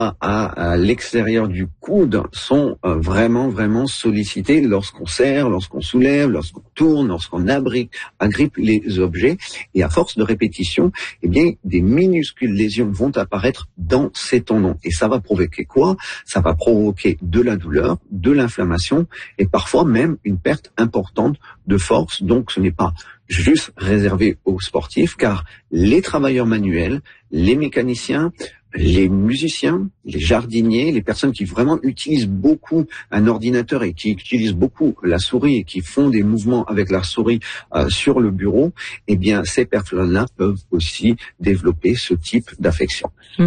à l'extérieur du coude sont vraiment sollicités lorsqu'on serre, lorsqu'on soulève, lorsqu'on tourne, lorsqu'on agrippe les objets. Et à force de répétition, eh bien, des minuscules lésions vont apparaître dans ces tendons. Et ça va provoquer quoi? Ça va provoquer de la douleur, de l'inflammation et parfois même une perte importante de force. Donc ce n'est pas juste réservé aux sportifs, car les travailleurs manuels, les mécaniciens, les musiciens, les jardiniers, les personnes qui vraiment utilisent beaucoup un ordinateur et qui utilisent beaucoup la souris et qui font des mouvements avec la souris sur le bureau, eh bien ces personnes-là peuvent aussi développer ce type d'affection.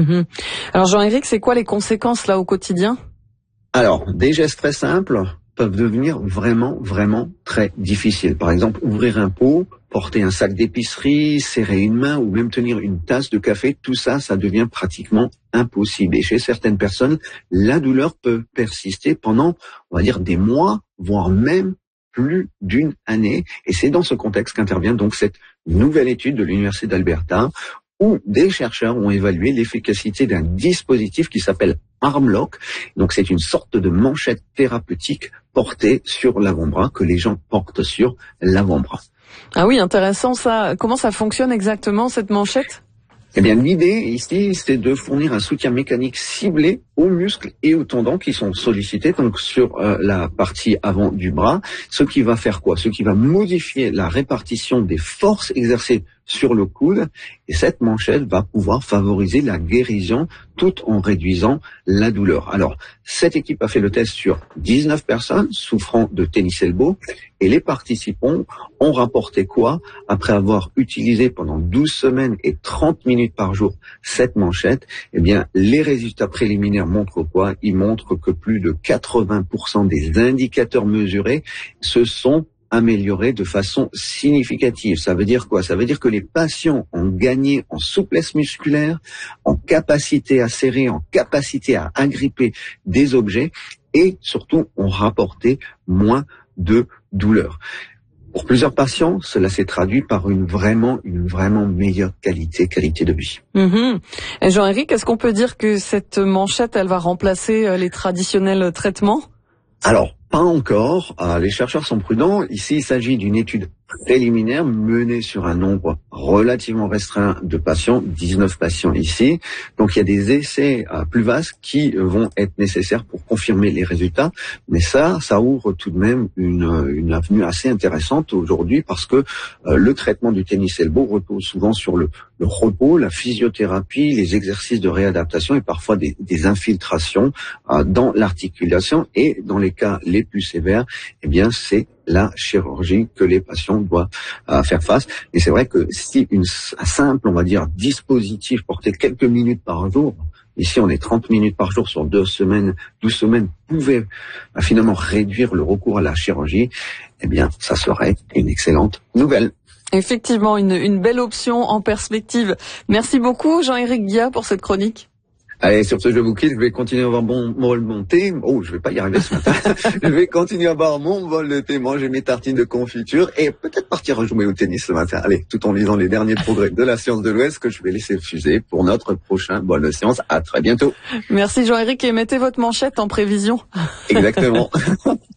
Alors Jean-Éric, c'est quoi les conséquences là au quotidien? Alors, des gestes très simples peuvent devenir vraiment très difficiles. Par exemple, ouvrir un pot, porter un sac d'épicerie, serrer une main ou même tenir une tasse de café, tout ça, ça devient pratiquement impossible. Et chez certaines personnes, la douleur peut persister pendant, on va dire, des mois, voire même plus d'une année. Et c'est dans ce contexte qu'intervient donc cette nouvelle étude de l'Université d'Alberta, où des chercheurs ont évalué l'efficacité d'un dispositif qui s'appelle ArmLock. Donc c'est une sorte de manchette thérapeutique portée sur l'avant-bras, que les gens portent sur l'avant-bras. Ah oui, intéressant ça. Comment ça fonctionne exactement cette manchette? Eh bien, l'idée ici, c'est de fournir un soutien mécanique ciblé aux muscles et aux tendons qui sont sollicités, donc sur la partie avant du bras, ce qui va faire quoi? Ce qui va modifier la répartition des forces exercées sur le coude, et cette manchette va pouvoir favoriser la guérison tout en réduisant la douleur. Alors, cette équipe a fait le test sur 19 personnes souffrant de tennis elbow, et les participants ont rapporté quoi? Après avoir utilisé pendant 12 semaines et 30 minutes par jour cette manchette, eh bien, les résultats préliminaires montrent quoi? Ils montrent que plus de 80% des indicateurs mesurés se sont améliorés de façon significative. Ça veut dire quoi? Ça veut dire que les patients ont gagné en souplesse musculaire, en capacité à serrer, en capacité à agripper des objets et surtout ont rapporté moins de douleur. Pour plusieurs patients, cela s'est traduit par une vraiment meilleure qualité de vie. Et Jean-Éric, est-ce qu'on peut dire que cette manchette, elle va remplacer les traditionnels traitements? Alors, pas encore. Les chercheurs sont prudents. Ici, il s'agit d'une étude préliminaire menée sur un nombre relativement restreint de patients, 19 patients ici. Donc, il y a des essais plus vastes qui vont être nécessaires pour confirmer les résultats. Mais ça ouvre tout de même une avenue assez intéressante aujourd'hui parce que le traitement du tennis elbow repose souvent sur le repos, la physiothérapie, les exercices de réadaptation et parfois des infiltrations dans l'articulation. Et dans les cas les plus sévères, eh bien, c'est la chirurgie que les patients doivent faire face. Et c'est vrai que si un simple, on va dire, dispositif porté quelques minutes par jour, ici on est 30 minutes par jour sur 12 semaines, pouvait finalement réduire le recours à la chirurgie, eh bien, ça serait une excellente nouvelle. Effectivement, une belle option en perspective. Merci beaucoup Jean-Éric Guia pour cette chronique. Allez, sur ce, je vous quitte. Je vais continuer à boire mon bol de thé. Oh, je vais pas y arriver ce matin. Je vais continuer à boire mon bol de thé, manger mes tartines de confiture et peut-être partir jouer au tennis ce matin. Allez, tout en lisant les derniers progrès de la science de l'Ouest que je vais laisser fuser pour notre prochain bol de science. À très bientôt. Merci Jean-Éric et mettez votre manchette en prévision. Exactement.